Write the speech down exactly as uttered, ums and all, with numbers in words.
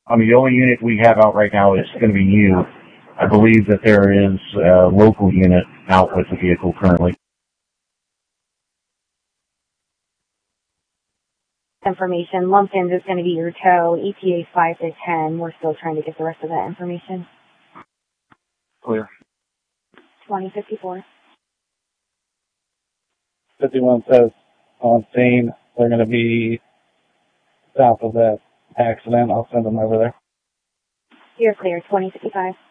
I mean, the only unit we have out right now is going to be you. I believe that there is a local unit out with the vehicle currently. Information. Lumpkins is going to be your tow. E T A five to ten. We're still trying to get the rest of that information. Clear. twenty fifty-four. fifty-one says on scene. They're going to be south of that accident. I'll send them over there. You're clear. twenty fifty-five.